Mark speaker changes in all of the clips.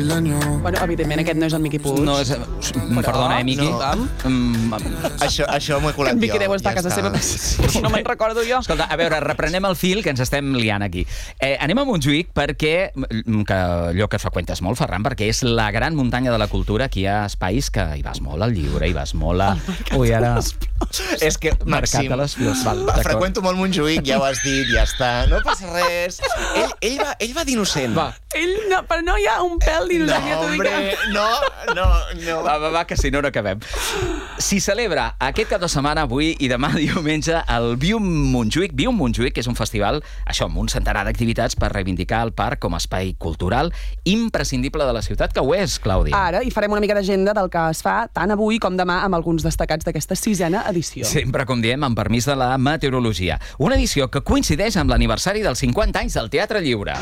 Speaker 1: Bueno, evidentment aquest no és en Miqui Puig.
Speaker 2: No és... Perdona, Miqui.
Speaker 3: Això m'ho he colat
Speaker 1: En
Speaker 3: jo.
Speaker 1: Miqui deu estar a casa seva. No me'n recordo jo.
Speaker 2: Escolta, a veure, reprenem el fil que ens estem liant aquí. Anem a Montjuïc perquè, que allò que freqüentes molt, Ferran, perquè és la gran muntanya de la cultura. Aquí hi ha espais que hi vas molt al Lliure, hi vas molt a... Ui, ara...
Speaker 3: És que, Màxim, freqüento molt Montjuïc, ja ho has dit, ja està. No passa res. Ell va d'innocent.
Speaker 2: Va.
Speaker 1: Però no hi ha un pèl d'innocent.
Speaker 3: No, hombre, no.
Speaker 2: Va, que si no acabem. S'hi celebra aquest cap de setmana, avui i demà diumenge, el Viu Montjuïc. Viu Montjuïc, que és un festival, això, amb un centenar d'activitats per reivindicar el parc com a espai cultural imprescindible de la ciutat, que ho és, Clàudia.
Speaker 1: Ara, i farem una mica d'agenda del que es fa tant avui com demà amb alguns destacats d'aquesta 6ª edició.
Speaker 2: Sempre, com diem, amb permís de la meteorologia. Una edició que coincideix amb l'aniversari dels 50 anys del Teatre Lliure.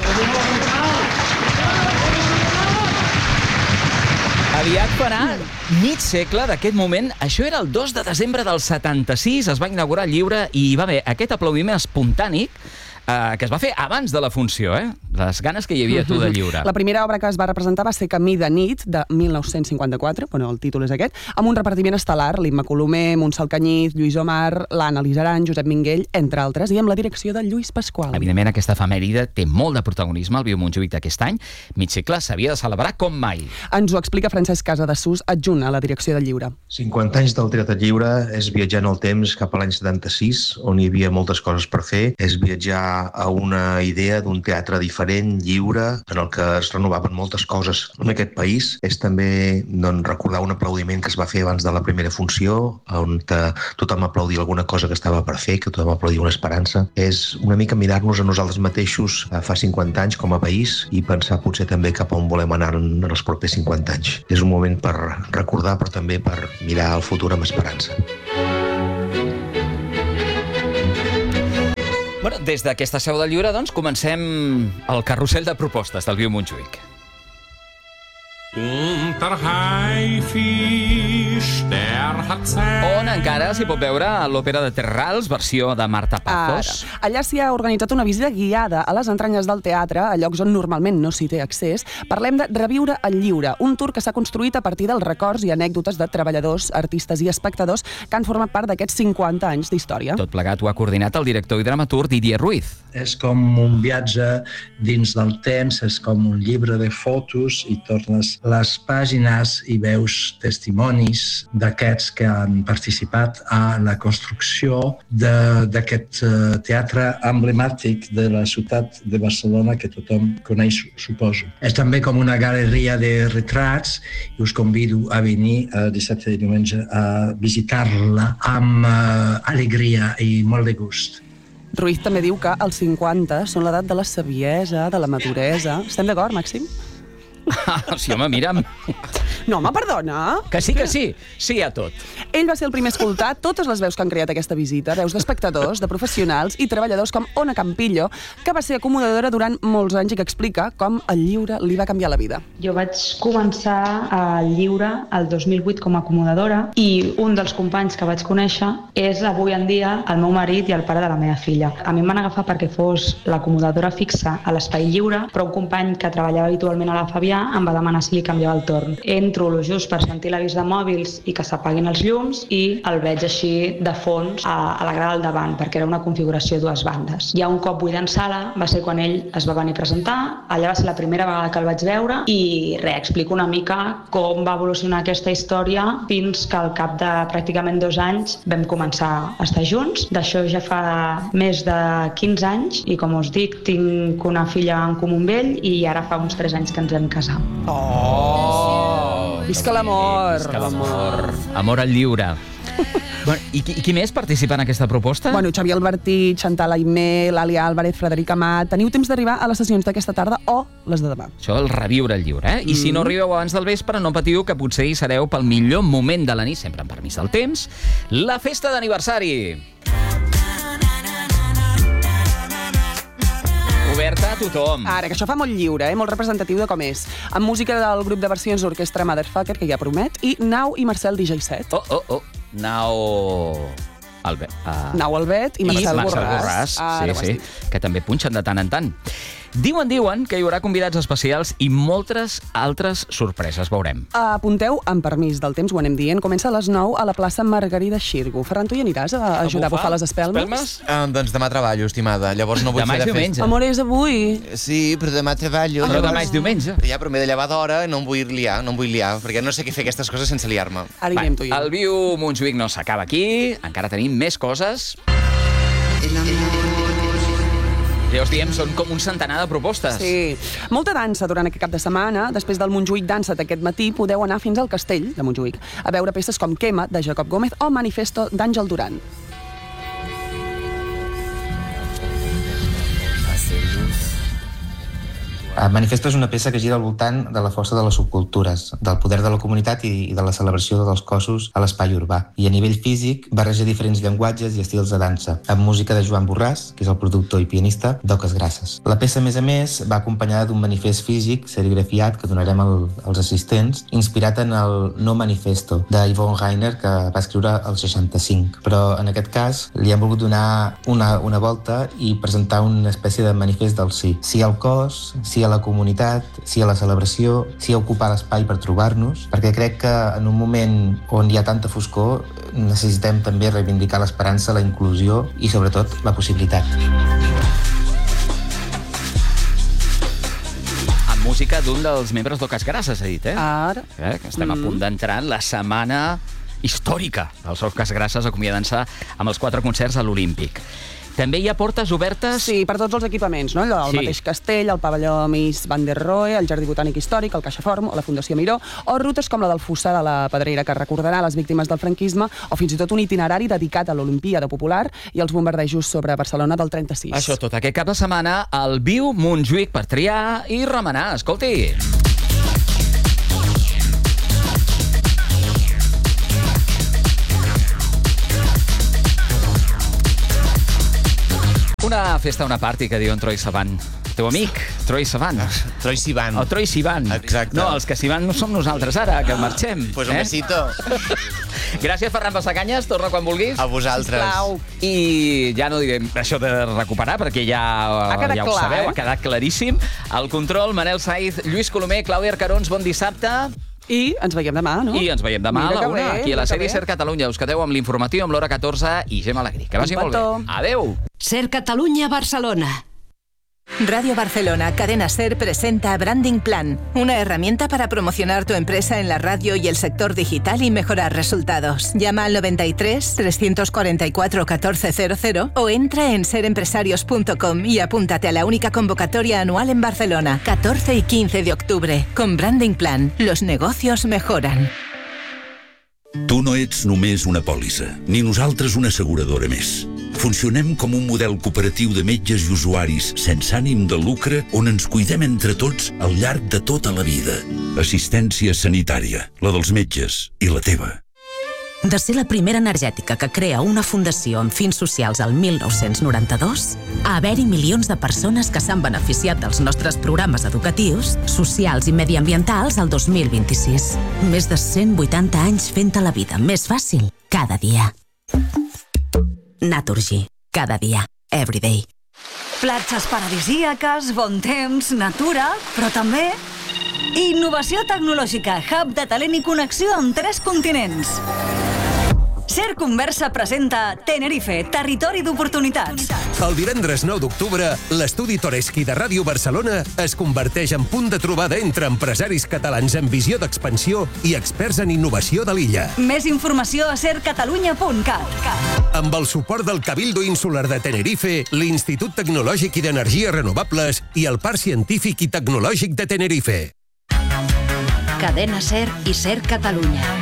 Speaker 2: Aviat farà mig segle d'aquest moment. Això era el 2 de desembre del 76, es va inaugurar el Lliure i hi va haver aquest aplaudiment espontani que es va fer abans de la funció, les ganes que hi havia tu de Lliure.
Speaker 1: La primera obra que es va representar va ser Camí de nit, de 1954, bueno, el títol és aquest, amb un repartiment estel·lar, l'Imma Colomer, Montsal Canyís, Lluís Omar, l'Anna Lizaran, Josep Minguell, entre altres, i amb la direcció de Lluís Pasqual.
Speaker 2: Evidentment, aquesta efemèride té molt de protagonisme al Viu Montjuïc d'aquest any. Mig segle s'havia de celebrar com mai.
Speaker 1: Ens ho explica Francesc Casadesús, adjunt a la direcció del Lliure.
Speaker 4: 50 anys del Teatre Lliure és viatjar en el temps cap a l'any 76, on hi havia moltes coses per fer, és viatjar a una idea d'un teatre diferent, lliure, en el que es renovaven moltes coses en aquest país. És també recordar un aplaudiment que es va fer abans de la primera funció, on tothom aplaudia alguna cosa que estava per fer, que tothom aplaudia una esperança. És una mica mirar-nos a nosaltres mateixos fa 50 anys com a país i pensar potser també cap on volem anar en els propers 50 anys. És un moment per recordar, però també per mirar al futur amb esperança.
Speaker 2: Bueno, des d'aquesta seu del Lliure, doncs, comencem el carrusel de propostes del Viu Montjuïc. On encara s'hi pot veure l'òpera de Terrals, versió de Marta Pazos.
Speaker 1: Allà s'hi ha organitzat una visita guiada a les entranyes del teatre, a llocs on normalment no s'hi té accés. Parlem de Reviure el Lliure, un tour que s'ha construït a partir dels records i anècdotes de treballadors, artistes i espectadors que han format part d'aquests 50 anys d'història.
Speaker 2: Tot plegat ho ha coordinat el director i dramaturg Didier Ruiz.
Speaker 5: És com un viatge dins del temps, és com un llibre de fotos i tornes les pàgines i veus testimonis d'aquests que han participat a la construcció d'aquest teatre emblemàtic de la ciutat de Barcelona que tothom coneix, suposo. És també com una galeria de retrats i us convido a venir el dissabte i diumenge a visitar-la amb alegria i molt de gust.
Speaker 1: Ruiz també diu que els 50 són l'edat de la saviesa, de la maduresa. Estem d'acord, Màxim?
Speaker 2: Sí, home, mira'm.
Speaker 1: No, home, perdona.
Speaker 2: Que sí, sí a tot.
Speaker 1: Ell va ser el primer a escoltar totes les veus que han creat aquesta visita, veus d'espectadors, de professionals i treballadors com Ona Campillo, que va ser acomodadora durant molts anys i que explica com el Lliure li va canviar la vida.
Speaker 6: Jo vaig començar al Lliure el 2008 com a acomodadora i un dels companys que vaig conèixer és avui en dia el meu marit i el pare de la meva filla. A mi em van agafar perquè fos l'acomodadora fixa a l'Espai Lliure, però un company que treballava habitualment a la Fabià em va demanar si li canviava el torn. Entro just per sentir l'avís de mòbils i que s'apaguin els llums i el veig així de fons a la grada del davant, perquè era una configuració a dues bandes. Ja un cop buidant sala va ser quan ell es va venir a presentar, allà va ser la primera vegada que el vaig veure i explico una mica com va evolucionar aquesta història fins que al cap de pràcticament 2 anys vam començar a estar junts. D'això ja fa més de 15 anys i com us dic, tinc una filla en comú amb ell i ara fa uns 3 anys que ens vam casar.
Speaker 1: Visca l'amor!
Speaker 2: Visca l'amor! Amor al Lliure. Bueno, i qui més participa en aquesta proposta?
Speaker 1: Bueno, Xavier Albertí, Chantal Aimé, Làlia Álvarez, Frederic Amat... Teniu temps d'arribar a les sessions d'aquesta tarda o les de demà.
Speaker 2: Això, el Reviure el Lliure, I si no arribeu abans del vespre, no patiu, que potser hi sereu pel millor moment de la nit, sempre amb permís del temps, la festa d'aniversari. Oberta a tothom.
Speaker 1: Ara, que això fa molt lliure, molt representatiu de com és. Amb música del grup de versions d'orquestra Motherfucker, que ja promet, i Nau i Marcel DJ Set.
Speaker 2: Nau Albet
Speaker 1: i Marcel Borràs.
Speaker 2: Sí, que també punxen de tant en tant. Diuen que hi haurà convidats especials i moltes altres sorpreses, veurem.
Speaker 1: Apunteu, amb permís del temps, ho anem dient, comença a les 9 a la plaça Margarida Xirgu. Ferran, tu hi aniràs a ajudar a bufar les espelmes?
Speaker 3: Doncs demà treballo, estimada. Llavors no vull
Speaker 2: demà
Speaker 3: fer de
Speaker 2: diumenge.
Speaker 1: Amor, és avui.
Speaker 3: Sí, però demà treballo.
Speaker 2: Però demà és diumenge.
Speaker 3: Ja, però m'he de llevar d'hora i no em vull liar, perquè no sé què fer aquestes coses sense liar-me.
Speaker 1: Ara hi anem tu i jo.
Speaker 2: El Viu Montjuïc no s'acaba aquí, encara tenim més coses. Ja us diem, són com un centenar de propostes.
Speaker 1: Sí. Molta dansa durant aquest cap de setmana. Després del Montjuïc Dansa d'aquest matí podeu anar fins al Castell de Montjuïc a veure peces com Quema, de Jacob Gómez, o Manifesto, d'Àngel Duran.
Speaker 7: Manifesto és una peça que gira al voltant de la força de les subcultures, del poder de la comunitat i de la celebració dels cossos a l'espai urbà. I a nivell físic barreja diferents llenguatges i estils de dansa, amb música de Joan Borràs, que és el productor i pianista d'Oques Grasses. La peça, a més, va acompanyada d'un manifest físic serigrafiat que donarem als assistents, inspirat en el No Manifesto, d'Yvonne Rainer, que va escriure el 65. Però en aquest cas li hem volgut donar una volta i presentar una espècie de manifest del sí. Sí al cos, sí a la comunitat, sí a la celebració, sí a ocupar l'espai per trobar-nos, perquè crec que en un moment on hi ha tanta foscor necessitem també reivindicar l'esperança, la inclusió i sobretot la possibilitat.
Speaker 2: Amb música d'un dels membres d'Oques Grasses, ha dit,
Speaker 1: Ara.
Speaker 2: Que estem a punt d'entrar en la setmana històrica dels Oques Grasses, acomiadant-se amb els 4 concerts a l'Olímpic. També hi ha portes obertes...
Speaker 1: Sí, per tots els equipaments, no? El mateix castell, el pavelló Mies van der Rohe, el Jardí Botànic Històric, el CaixaForum o la Fundació Miró, o rutes com la del Fossar de la Pedrera, que recordarà les víctimes del franquisme, o fins i tot un itinerari dedicat a l'Olimpíada Popular i als bombardejos sobre Barcelona del 36.
Speaker 2: Això tot aquest cap de setmana, el Viu Montjuïc per triar i remenar. Escolti! Una festa, una party que diu en Troye Sivan. El teu amic, Troye Sivan.
Speaker 3: Troye Sivan.
Speaker 2: O Troye Sivan.
Speaker 3: Exacte.
Speaker 2: No, els que Sivan no som nosaltres ara, que marxem.
Speaker 3: Pues un besito.
Speaker 2: Gràcies, Ferran Passacanyes. Torna quan vulguis.
Speaker 3: A vosaltres.
Speaker 1: Sisplau.
Speaker 2: I ja no direm això de recuperar, perquè ja ho sabeu, ha quedat claríssim. El control, Manel Saiz, Lluís Colomer, Clàudia Arcarons, bon dissabte.
Speaker 1: I ens veiem demà, no?
Speaker 2: I ens veiem demà a la 1, aquí a la sèrie Ser Catalunya. Us quedeu amb l'informatiu amb l'hora 14 i Gemma Alegrí. Que vagi molt bé. Adeu.
Speaker 8: Ser Catalunya, Barcelona.
Speaker 9: Radio Barcelona, Cadena Ser presenta Branding Plan, una herramienta para promocionar tu empresa en la radio y el sector digital y mejorar resultados. Llama al 93 344 1400 o entra en serempresarios.com y apúntate a la única convocatoria anual en Barcelona, 14 y 15 de octubre. Con Branding Plan, los negocios mejoran.
Speaker 10: Tu no ets només una pòlissa, ni nosaltres una asseguradora més. Funcionem com un model cooperatiu de metges i usuaris sense ànim de lucre on ens cuidem entre tots al llarg de tota la vida. Assistència sanitària, la dels metges i la teva.
Speaker 8: De ser la primera energètica que crea una fundació amb fins socials al 1992, a haver-hi milions de persones que s'han beneficiat dels nostres programes educatius, socials i mediambientals al 2026. Més de 180 anys fent-te la vida més fàcil cada dia. Naturgy. Cada dia. Every day.
Speaker 11: Platges paradisíaques, bon temps, natura, però també innovació tecnològica, hub de talent i connexió amb 3 continents. Ser Conversa presenta Tenerife, territori d'oportunitats.
Speaker 12: El divendres 9 d'octubre, l'estudi Toreski de Ràdio Barcelona es converteix en punt de trobada entre empresaris catalans en visió d'expansió i experts en innovació de l'illa.
Speaker 11: Més informació a sercatalunya.cat.
Speaker 12: Amb el suport del Cabildo Insular de Tenerife, l'Institut Tecnològic i d'Energies Renovables i el Parc Científic i Tecnològic de Tenerife.
Speaker 11: Cadena Ser i Ser Catalunya.